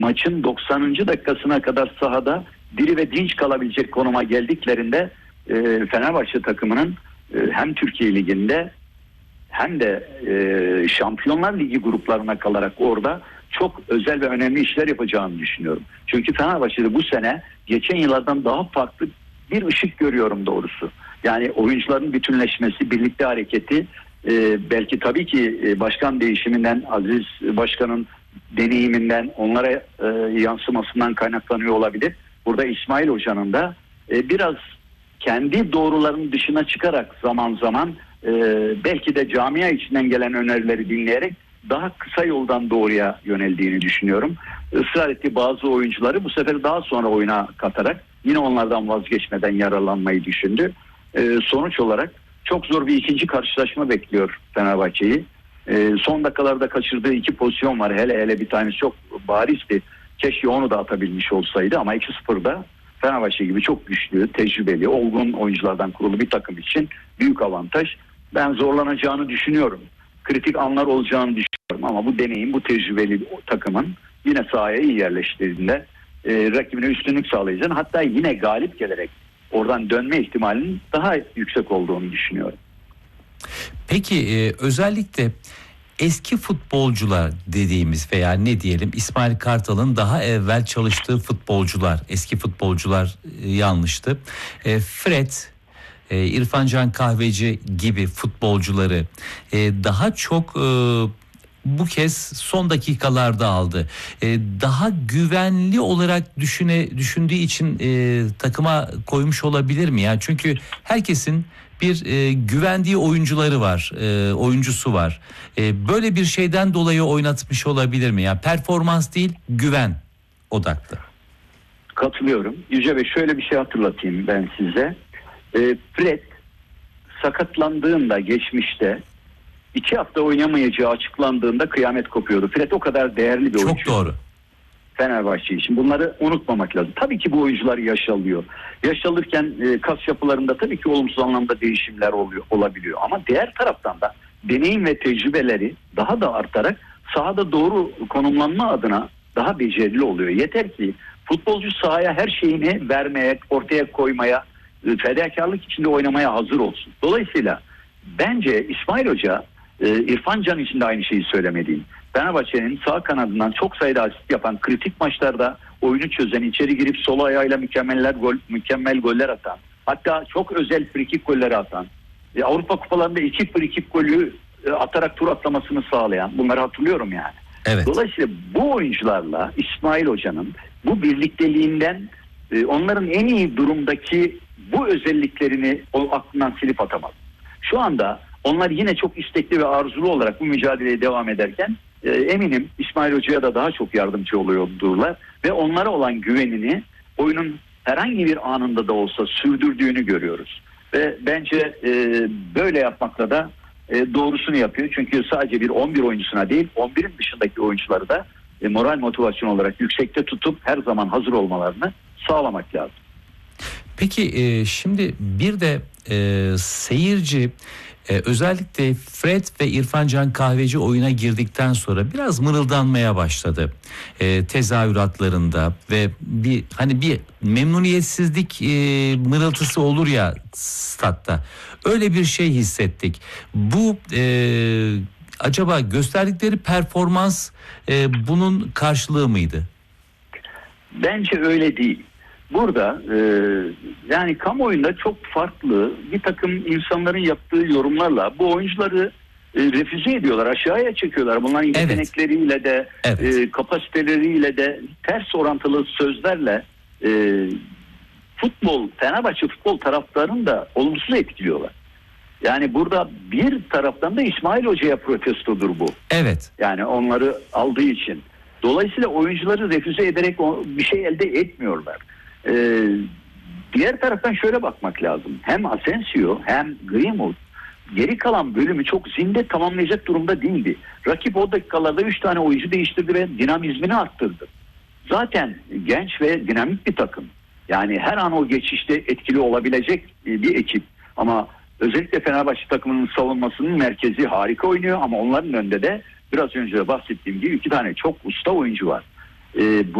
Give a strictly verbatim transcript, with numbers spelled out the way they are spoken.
maçın doksanıncı dakikasına kadar sahada diri ve dinç kalabilecek konuma geldiklerinde e, Fenerbahçe takımının e, hem Türkiye Ligi'nde hem de e, Şampiyonlar Ligi gruplarına kalarak orada çok özel ve önemli işler yapacağını düşünüyorum. Çünkü Fenerbahçe'de bu sene geçen yıllardan daha farklı bir ışık görüyorum doğrusu. Yani oyuncuların bütünleşmesi, birlikte hareketi, e, belki tabii ki e, başkan değişiminden, Aziz Başkan'ın deneyiminden, onlara e, yansımasından kaynaklanıyor olabilir. Burada İsmail Hoca'nın da e, biraz kendi doğrularının dışına çıkarak zaman zaman e, belki de camia içinden gelen önerileri dinleyerek daha kısa yoldan doğruya yöneldiğini düşünüyorum. Israr ettiği bazı oyuncuları bu sefer daha sonra oyuna katarak yine onlardan vazgeçmeden yararlanmayı düşündü. E, sonuç olarak çok zor bir ikinci karşılaşma bekliyor Fenerbahçe'yi. E, son dakikalarda kaçırdığı iki pozisyon var. Hele hele bir tanesi çok barizdi. Keşke onu da atabilmiş olsaydı ama iki sıfırda Fenerbahçe gibi çok güçlü, tecrübeli, olgun oyunculardan kurulu bir takım için büyük avantaj. Ben zorlanacağını düşünüyorum. Kritik anlar olacağını düşünüyorum ama bu deneyim, bu tecrübeli takımın yine sahaya iyi yerleştirdiğinde e, rakibine üstünlük sağlayacağını, hatta yine galip gelerek oradan dönme ihtimalinin daha yüksek olduğunu düşünüyorum. Peki e, özellikle eski futbolcular dediğimiz veya ne diyelim İsmail Kartal'ın daha evvel çalıştığı futbolcular, eski futbolcular e, yanlıştı. E, Fred, e, İrfan Can Kahveci gibi futbolcuları e, daha çok e, bu kez son dakikalarda aldı. E, daha güvenli olarak düşüne düşündüğü için e, takıma koymuş olabilir mi? Yani çünkü herkesin bir e, güvendiği oyuncuları var, e, oyuncusu var. E, böyle bir şeyden dolayı oynatmış olabilir mi? Yani performans değil, güven odaklı. Katılıyorum. Yüce Bey, şöyle bir şey hatırlatayım ben size. E, Fred sakatlandığında geçmişte iki hafta oynamayacağı açıklandığında kıyamet kopuyordu. Fred o kadar değerli bir Çok oyuncu. Çok doğru. Fenerbahçe için. Bunları unutmamak lazım. Tabii ki bu oyuncular yaş alıyor. Yaş alırken e, kas yapılarında tabii ki olumsuz anlamda değişimler oluyor, olabiliyor. Ama diğer taraftan da deneyim ve tecrübeleri daha da artarak sahada doğru konumlanma adına daha becerili oluyor. Yeter ki futbolcu sahaya her şeyini vermeye, ortaya koymaya, e, fedakarlık içinde oynamaya hazır olsun. Dolayısıyla bence İsmail Hoca, e, İrfan Can için de aynı şeyi söylemediğim. Fenerbahçe'nin sağ kanadından çok sayıda asist yapan, kritik maçlarda oyunu çözen, içeri girip sol ayağıyla mükemmeller gol, mükemmel goller atan, hatta çok özel frikik golleri atan, e, Avrupa kupalarında iki frikik golü e, atarak tur atlamasını sağlayan, bunları hatırlıyorum yani. Evet. Dolayısıyla bu oyuncularla İsmail Hoca'nın bu birlikteliğinden e, onların en iyi durumdaki bu özelliklerini o aklından silip atamaz. Şu anda onlar yine çok istekli ve arzulu olarak bu mücadeleye devam ederken e, eminim İsmail Hoca'ya da daha çok yardımcı oluyordular ve onlara olan güvenini oyunun herhangi bir anında da olsa sürdürdüğünü görüyoruz. Ve bence e, böyle yapmakla da e, doğrusunu yapıyor. Çünkü sadece bir on bir oyuncusuna değil, on birin dışındaki oyuncuları da e, moral motivasyon olarak yüksekte tutup her zaman hazır olmalarını sağlamak lazım. Peki e, şimdi bir de e, seyirci e, özellikle Fred ve İrfan Can Kahveci oyuna girdikten sonra biraz mırıldanmaya başladı. E, tezahüratlarında ve bir hani bir memnuniyetsizlik e, mırıltısı olur ya statta. Öyle bir şey hissettik. Bu e, acaba gösterdikleri performans e, bunun karşılığı mıydı? Bence öyle değil. Burada e, yani kamuoyunda çok farklı bir takım insanların yaptığı yorumlarla bu oyuncuları e, refüze ediyorlar, aşağıya çekiyorlar. Bunların Evet. yetenekleriyle de Evet. e, kapasiteleriyle de ters orantılı sözlerle e, futbol, Fenerbahçe futbol taraftarını da olumsuz etkiliyorlar. Yani burada bir taraftan da İsmail Hoca'ya protestodur bu. Evet. Yani onları aldığı için. Dolayısıyla oyuncuları refüze ederek bir şey elde etmiyorlar. Ee, diğer taraftan şöyle bakmak lazım. Hem Asensio hem Greenwood geri kalan bölümü çok zinde tamamlayacak durumda değildi. Rakip o dakikalarda üç tane oyuncu değiştirdi ve dinamizmini arttırdı. Zaten genç ve dinamik bir takım. Yani her an o geçişte etkili olabilecek bir ekip. Ama özellikle Fenerbahçe takımının savunmasının merkezi harika oynuyor ama onların önünde de biraz önce de bahsettiğim gibi iki tane çok usta oyuncu var. e, bu